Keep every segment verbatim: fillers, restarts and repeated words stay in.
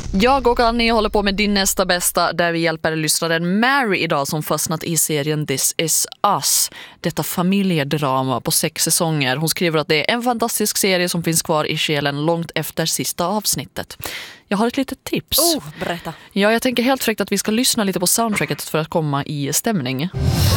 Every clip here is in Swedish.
Jag och Annie håller på med din nästa bästa, där vi hjälper lyssnaren Mary idag som fastnat i serien This Is Us. Detta familjedrama på sex säsonger. Hon skriver att det är en fantastisk serie som finns kvar i själen långt efter sista avsnittet. Jag har ett litet tips. Oh, berätta. Ja, jag tänker helt fräckt att vi ska lyssna lite på soundtracket för att komma i stämning.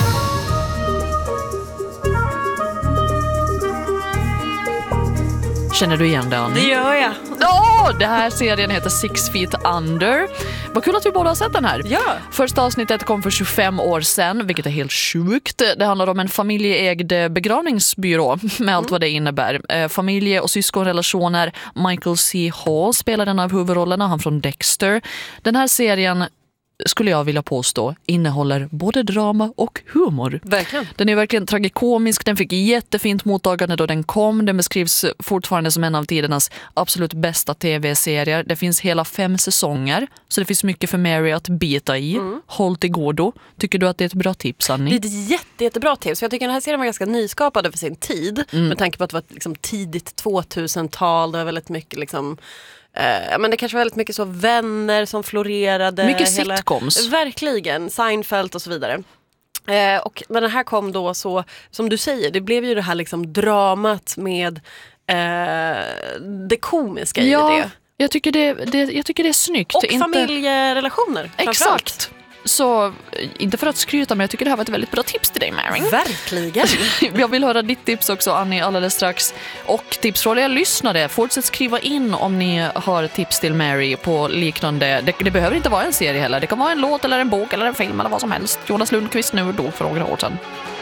Känner du igen den? Det gör jag. Åh, det här serien heter Six Feet Under. Vad kul att vi båda har sett den här. Ja. Första avsnittet kom för tjugofem år sedan, vilket är helt sjukt. Det handlar om en familjeägd begravningsbyrå med allt mm. vad det innebär. Eh, familje- och syskonrelationer. Michael C. Hall spelar den av huvudrollerna, han från Dexter. Den här serien, skulle jag vilja påstå, innehåller både drama och humor. Verkligen. Den är verkligen tragikomisk, den fick jättefint mottagande då den kom. Den beskrivs fortfarande som en av tidernas absolut bästa tv-serier. Det finns hela fem säsonger, så det finns mycket för Mary att bita i. Mm. Håll till godo. Tycker du att det är ett bra tips, Annie? Det är ett jätte, jättebra tips. Jag tycker den här serien var ganska nyskapad för sin tid. Mm. Med tanke på att det var liksom tidigt tvåtusental. Det var väldigt mycket liksom... Uh, men det kanske var väldigt mycket så vänner som florerade. Mycket hela, sitcoms. Verkligen, Seinfeld och så vidare. Uh, och när den här kom då så, som du säger, det blev ju det här liksom dramat med uh, det komiska ja, i det. Jag tycker det, det, jag tycker det är snyggt. Och inte... familjerelationer. Exakt. Så, inte för att skryta, men jag tycker det här var ett väldigt bra tips till dig, Mary. Verkligen. Jag vill höra ditt tips också, Annie, alldeles strax. Och tips från er lyssnare. Fortsätt skriva in om ni har tips till Mary på liknande. Det, det behöver inte vara en serie heller. Det kan vara en låt eller en bok eller en film eller vad som helst. Jonas Lundqvist nu och då för några år sedan.